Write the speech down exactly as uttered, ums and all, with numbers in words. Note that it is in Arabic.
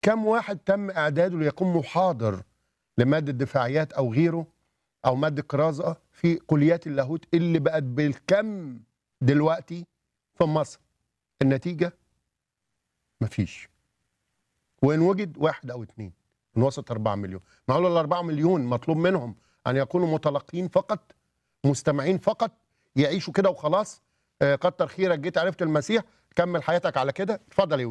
كم واحد تم إعداده ليكون محاضر لمادة دفاعيات أو غيره أو مادة كرازة في كليات اللاهوت اللي بقت بالكم دلوقتي في مصر؟ النتيجة مفيش. وإن وجد واحد أو اتنين من وسط أربعة مليون. معقول الأربعة مليون مطلوب منهم أن يكونوا متلقين فقط، مستمعين فقط، يعيشوا كده وخلاص؟ آه كتر خيرك جيت عرفت المسيح، كمل حياتك على كده. اتفضل يا